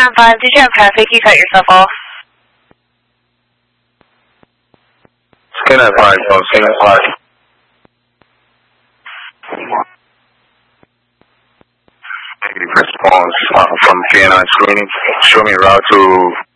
10-5, did you have traffic? You cut yourself off. Scan at 5, scan at 5. Negative response from K9 screening. Show me route to